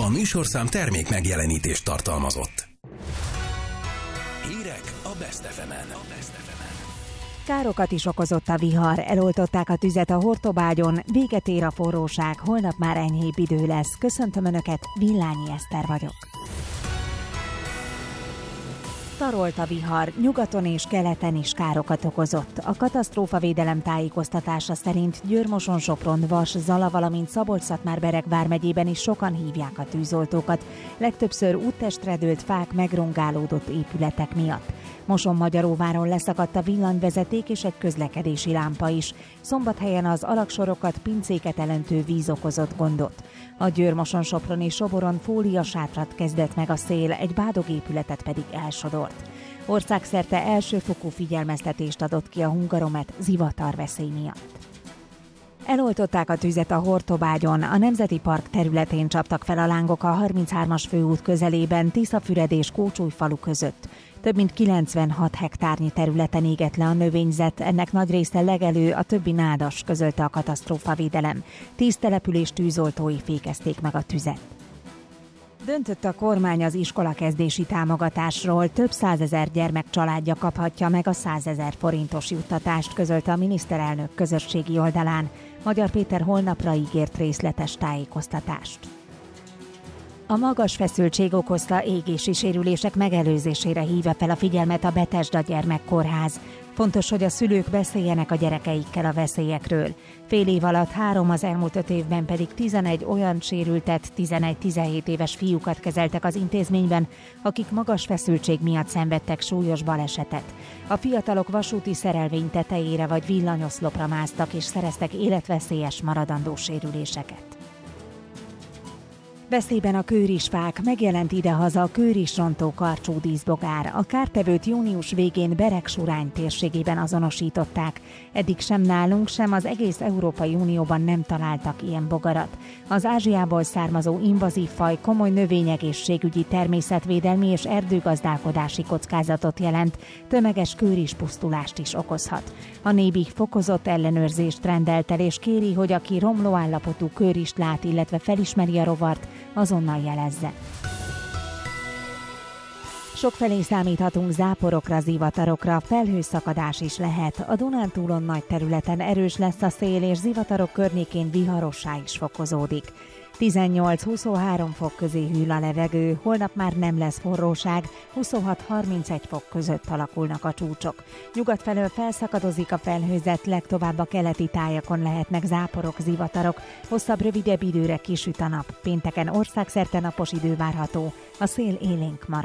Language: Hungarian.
A műsorszám termék megjelenítést tartalmazott. Hírek a Best FM-en. Károkat is okozott a vihar, eloltották a tüzet a Hortobágyon, véget ér a forróság, holnap már enyhébb idő lesz. Köszöntöm Önöket, Villányi Eszter vagyok. Tarolt a vihar, nyugaton és keleten is károkat okozott. A katasztrófavédelem tájékoztatása szerint Győr-Moson, Sopron, Vas, Zala, valamint Szabolcs-Szatmár-Bereg vármegyében is sokan hívják a tűzoltókat. Legtöbbször úttestre dőlt fák, megrongálódott épületek miatt. Moson-Magyaróváron leszakadt a villanyvezeték és egy közlekedési lámpa is. Szombathelyen az alaksorokat, pincéket elöntő víz okozott gondot. A Győr-Moson, Sopron és Soboron fóliasátrat kezdett meg a szél, egy bádogépületet pedig elsodort. Országszerte elsőfokú figyelmeztetést adott ki a Hungaromet zivatarveszély miatt. Eloltották a tüzet a Hortobágyon, a Nemzeti Park területén csaptak fel a lángok a 33-as főút közelében, Tiszafüred és Kócsújfalu között. Több mint 96 hektárnyi területen égett le a növényzet, ennek nagy része legelő, a többi nádas, közölte a katasztrófavédelem. 10 település tűzoltói fékezték meg a tüzet. Döntött a kormány az iskolakezdési támogatásról, több 100 000 gyermek családja kaphatja meg a 100 000 forintos juttatást, közölte a miniszterelnök közösségi oldalán. Magyar Péter holnapra ígért részletes tájékoztatást. A magas feszültség okozta égési sérülések megelőzésére hívja fel a figyelmet a Bethesda Gyermekkórház. Fontos, hogy a szülők beszéljenek a gyerekeikkel a veszélyekről. Fél év alatt 3, az elmúlt 5 évben pedig 11 olyan sérültet, 11-17 éves fiúkat kezeltek az intézményben, akik magas feszültség miatt szenvedtek súlyos balesetet. A fiatalok vasúti szerelvény tetejére vagy villanyoszlopra másztak és szereztek életveszélyes maradandó sérüléseket. Veszélyben a kőrisfák, megjelent idehaza a kőrisrontó karcsú díszbogár. A kártevőt június végén Beregsurány térségében azonosították. Eddig sem nálunk, sem az egész Európai Unióban nem találtak ilyen bogarat. Az Ázsiából származó invazív faj komoly növényegészségügyi, természetvédelmi és erdőgazdálkodási kockázatot jelent, tömeges kőrispusztulást is okozhat. A NÉBI fokozott ellenőrzést rendelt el, és kéri, hogy aki romló állapotú kőrist lát, illetve felismeri a rovart, azonnal jelezze. Sokfelé számíthatunk záporokra, zivatarokra, felhőszakadás is lehet. A Dunántúlon nagy területen erős lesz a szél, és zivatarok környékén viharossá is fokozódik. 18-23 fok közé hűl a levegő, holnap már nem lesz forróság, 26-31 fok között alakulnak a csúcsok. Nyugat felől felszakadozik a felhőzet, legtovább a keleti tájakon lehetnek záporok, zivatarok, hosszabb, rövidebb időre kisüt a nap. Pénteken országszerte napos idő várható, a szél élénk marad.